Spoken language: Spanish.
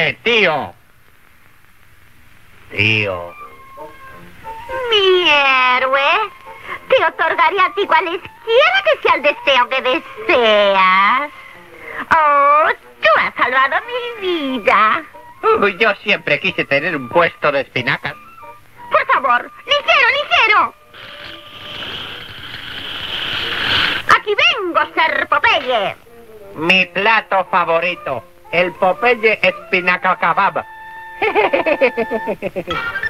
tío. Tío. Mi héroe, te otorgaré a ti cualesquiera que sea el deseo que deseas. Oh, tú has salvado mi vida. Yo siempre quise tener un puesto de espinacas. Por favor, ligero, ligero. Aquí vengo, Ser Popeye. Mi plato favorito, el Popeye espinaca kebab.